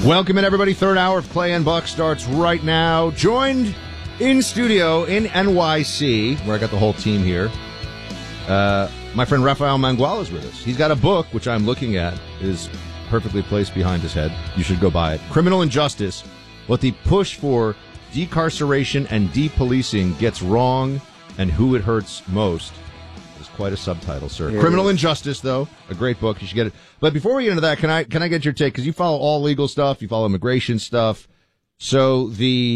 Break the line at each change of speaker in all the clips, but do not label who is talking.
Welcome in, everybody. Third hour of Clay and Buck starts right now. Joined in studio in NYC, where I got the whole team here. My friend Rafael Mangual is with us. He's got a book, which I'm looking at, is perfectly placed behind his head. You should go buy it. Criminal Injustice, what the push for decarceration and depolicing gets wrong and who it hurts most. It's quite a subtitle, sir.
Here
Criminal Injustice, though, a great book. You should get it. But before we get into that, can I get your take? Because you follow all legal stuff, you follow immigration stuff. So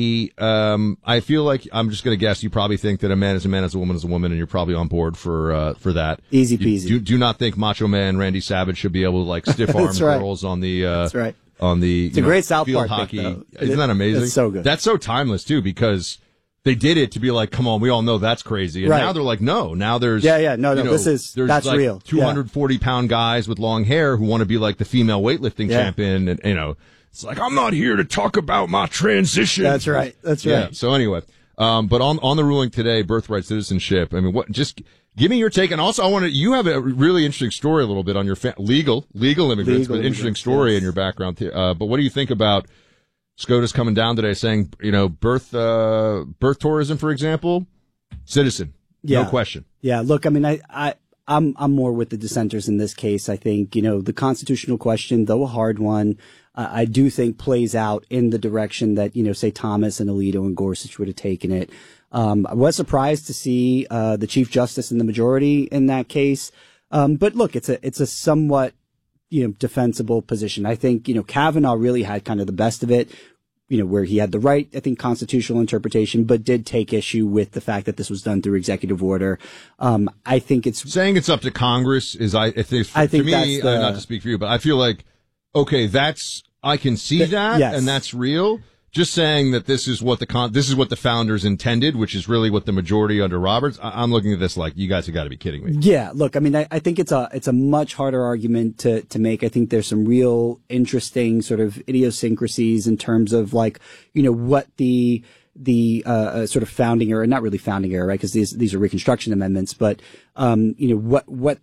I feel like I'm just going to guess you probably think that a man is a man, as a woman is a woman, and you're probably on board for that.
Easy peasy.
You do not think Macho Man Randy Savage should be able to like stiff arm girls on the
That's right.
on the
It's a great South
field
Park
hockey.
pick, though.
Isn't that amazing?
It's so good.
That's so timeless too, because they did it to be like, come on, we all know that's crazy, and
Right.
now they're like, no, now there's
there's that's
like
real.
240-pound guys with long hair who want to be like the female weightlifting champion, and it's like, I'm not here to talk about my transition.
That's right. That's right.
Yeah. So anyway, but on the ruling today, birthright citizenship. I mean, just give me your take, and also you have a really interesting story, a little bit on your legal immigrants, but interesting story in your background. But what do you think about SCOTUS coming down today saying, birth tourism, for example, citizen, no question.
Yeah. Look, I mean, I'm more with the dissenters in this case. I think, the constitutional question, though a hard one, I do think plays out in the direction that, say Thomas and Alito and Gorsuch would have taken it. I was surprised to see the Chief Justice in the majority in that case. But look, it's a somewhat, defensible position. I think, Kavanaugh really had kind of the best of it, where he had the right, I think, constitutional interpretation, but did take issue with the fact that this was done through executive order. I think it's
saying it's up to Congress is, I think to me, not to speak for you, but I feel like, okay, I can see that,
yes.
And that's real. Just saying that this is what the founders intended, which is really what the majority under Roberts. I'm looking at this like, you guys have got to be kidding me.
Yeah, look, I mean, I think it's a much harder argument to make. I think there's some real interesting sort of idiosyncrasies in terms of like, what the sort of founding era, not really founding era, right? Because these are Reconstruction amendments, but what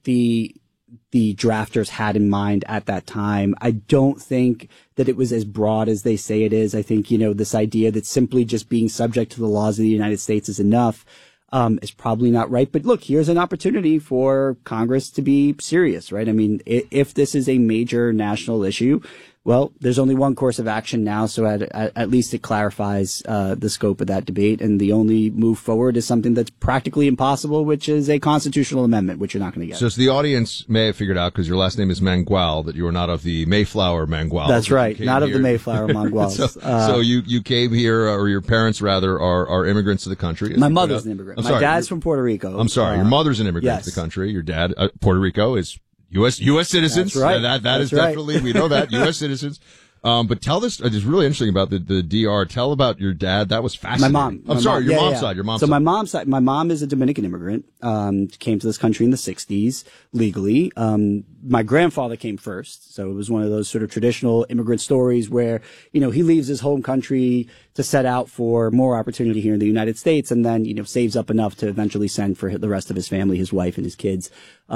the drafters had in mind at that time. I don't think that it was as broad as they say it is. I think, this idea that simply just being subject to the laws of the United States is enough, is probably not right. But look, here's an opportunity for Congress to be serious, right? I mean, if this is a major national issue, well, there's only one course of action now, so at least it clarifies the scope of that debate, and the only move forward is something that's practically impossible, which is a constitutional amendment, which you're not going to get.
So the audience may have figured out, because your last name is Mangual, that you are not of the Mayflower Mangual.
That's right, not of the Mayflower Manguals.
So you came here, or your parents rather, are immigrants to the country.
My mother's an immigrant. My dad's from Puerto Rico.
I'm sorry, your mother's an immigrant
yes.
to the country. Your dad, Puerto Rico, is U.S. citizens.
That's right.
That is definitely, we know that, U.S. citizens. But tell this, it's really interesting about the DR. Tell about your dad. That was fascinating.
My mom.
I'm sorry, your mom's side. Your mom's side.
So my mom is a Dominican immigrant, came to this country in the 60s legally. My grandfather came first. So it was one of those sort of traditional immigrant stories where, he leaves his home country to set out for more opportunity here in the United States, and then, saves up enough to eventually send for the rest of his family, his wife and his kids.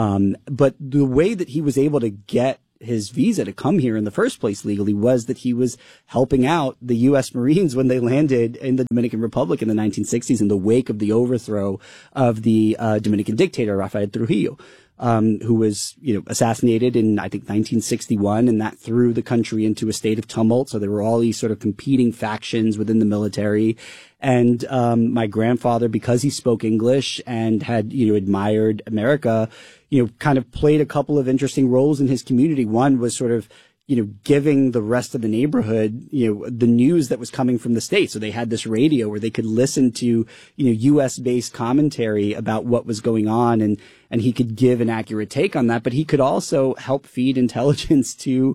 But the way that he was able to get his visa to come here in the first place legally was that he was helping out the U.S. Marines when they landed in the Dominican Republic in the 1960s in the wake of the overthrow of the Dominican dictator Rafael Trujillo, who was, assassinated in, I think, 1961, and that threw the country into a state of tumult. So there were all these sort of competing factions within the military. And my grandfather, because he spoke English and had, admired America, kind of played a couple of interesting roles in his community. One was sort of, giving the rest of the neighborhood, the news that was coming from the state. So they had this radio where they could listen to, U.S. based commentary about what was going on, and he could give an accurate take on that. But he could also help feed intelligence to,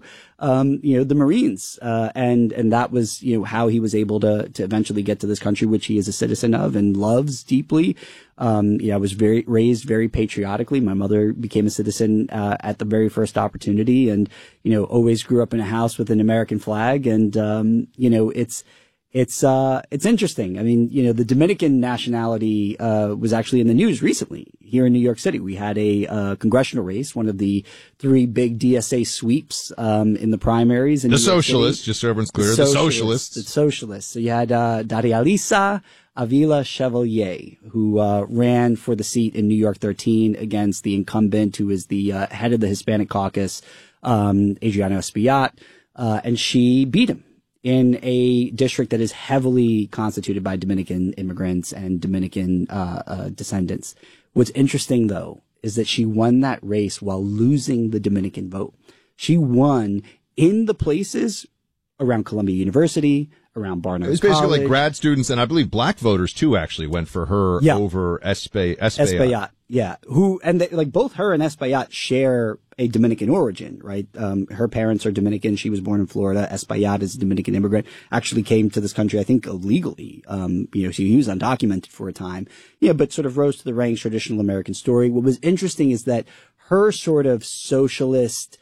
the Marines. And that was, how he was able to eventually get to this country, which he is a citizen of and loves deeply. I was raised very patriotically. My mother became a citizen, at the very first opportunity, and, always grew up in a house with an American flag. And, It's interesting. I mean, the Dominican nationality, was actually in the news recently here in New York City. We had a, congressional race, one of the 3 big DSA sweeps, in the primaries. In
the socialists, just so everyone's clear, the socialists.
The socialists. So you had, Daria Lisa Avila Chevalier, who, ran for the seat in New York 13 against the incumbent, who is the, head of the Hispanic caucus, Adriano Espaillat, and she beat him in a district that is heavily constituted by Dominican immigrants and Dominican descendants. What's interesting, though, is that she won that race while losing the Dominican vote. She won in the places around Columbia University, around Barnard College.
It was basically like grad students, and I believe black voters, too, actually went for her over Espaillat.
Yeah. Both her and Espaillat share a Dominican origin, right? Her parents are Dominican. She was born in Florida. Espaillat is a Dominican immigrant, actually came to this country, I think, illegally. He was undocumented for a time. Yeah, but sort of rose to the ranks, traditional American story. What was interesting is that her sort of socialist,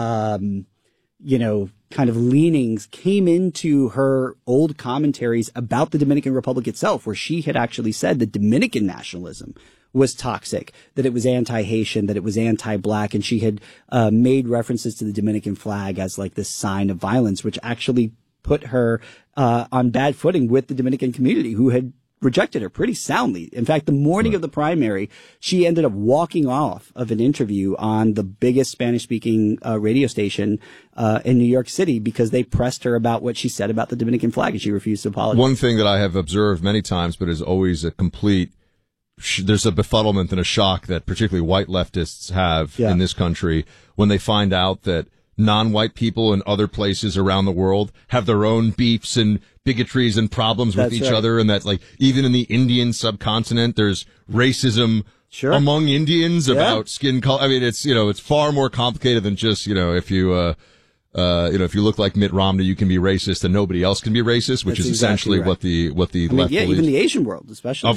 kind of leanings came into her old commentaries about the Dominican Republic itself, where she had actually said that Dominican nationalism was toxic, that it was anti-Haitian, that it was anti-black, and she had made references to the Dominican flag as like this sign of violence, which actually put her on bad footing with the Dominican community, who had rejected her pretty soundly. In fact, the morning of the primary, she ended up walking off of an interview on the biggest Spanish-speaking radio station in New York City because they pressed her about what she said about the Dominican flag, and she refused to apologize.
One thing that I have observed many times, but is always a complete there's a befuddlement and a shock that particularly white leftists have in this country when they find out that non-white people in other places around the world have their own beefs and bigotries and problems with each other, and that like even in the Indian subcontinent there's racism among Indians about skin color. I mean, it's far more complicated than just if you look like Mitt Romney, you can be racist and nobody else can be racist, which is essentially what the left believes.
Even the Asian world, especially.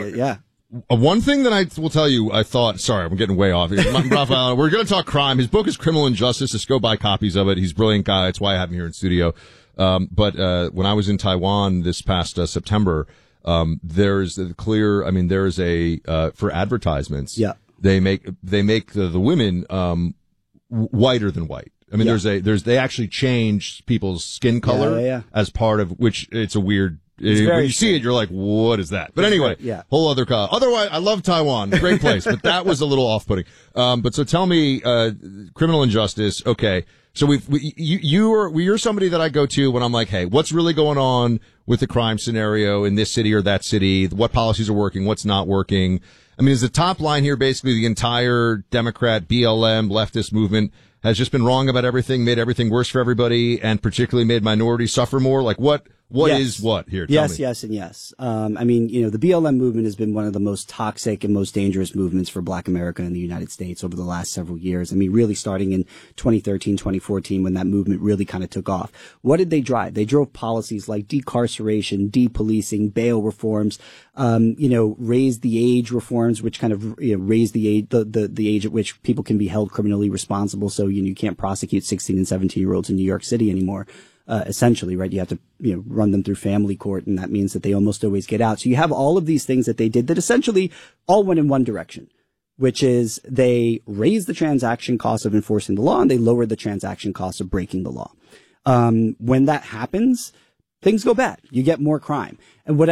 One thing that I will tell you, sorry, I'm getting way off here. Raphael, we're going to talk crime. His book is Criminal Injustice. Just go buy copies of it. He's a brilliant guy. That's why I have him here in studio. But when I was in Taiwan this past September, there's a clear, there's for advertisements. Yeah. They make the women, whiter than white. They actually change people's skin color as part of, which it's a weird, when you see it, you're like, what is that? But anyway, whole other core. Otherwise, I love Taiwan. Great place. But that was a little off-putting. But so tell me, Criminal Injustice. Okay. So you're somebody that I go to when I'm like, hey, what's really going on with the crime scenario in this city or that city? What policies are working? What's not working? Is the top line here basically the entire Democrat, BLM, leftist movement has just been wrong about everything, made everything worse for everybody, and particularly made minorities suffer more? Like what is what here? Tell me.
Yes, and yes. The BLM movement has been one of the most toxic and most dangerous movements for Black America in the United States over the last several years. Really starting in 2013, 2014, when that movement really kind of took off. What did they drive? They drove policies like decarceration, depolicing, bail reforms, raised the age reforms, which kind of raised the age, the age at which people can be held criminally responsible. So you can't prosecute 16 and 17-year-olds in New York City anymore. Essentially, right? You have to, run them through family court, and that means that they almost always get out. So you have all of these things that they did that essentially all went in one direction, which is they raised the transaction cost of enforcing the law and they lowered the transaction cost of breaking the law. When that happens, things go bad. You get more crime. And what